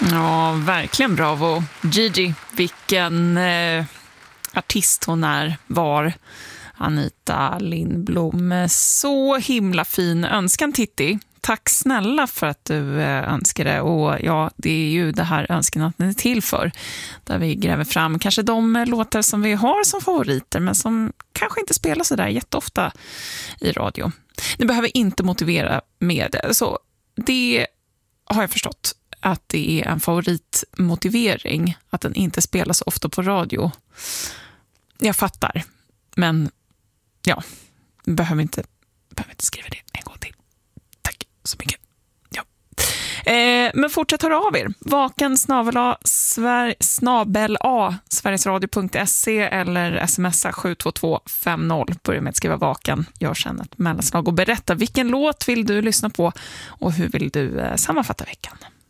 Ja, verkligen bravo. Gigi, vilken artist hon var. Anita Lindblom. Så himla fin önskan, Titti. Tack snälla för att du önskade. Och ja, det är ju det här önskan att den är till för. Där vi gräver fram kanske de låtar som vi har som favoriter, men som kanske inte spelar så där jätteofta i radio. Ni behöver inte motivera med det. Så det har jag förstått, att det är en favoritmotivering att den inte spelas så ofta på radio. Jag fattar. Men ja, behöver inte skriva det en gång till. Tack så mycket. Ja. Men fortsätt höra av er. Vaken @sverigesradio.se eller smsa 72250. Börja med att skriva vaken. Gör sen ett mellanslag och berätta vilken låt vill du lyssna på och hur vill du sammanfatta veckan.